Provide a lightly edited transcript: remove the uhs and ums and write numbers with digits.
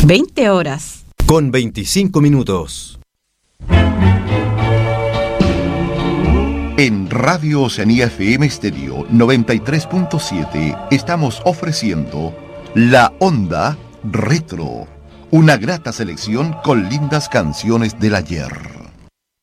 20 horas. Con 25 minutos. En Radio Oceanía FM Estéreo 93.7 estamos ofreciendo La Onda Retro, una grata selección con lindas canciones del ayer.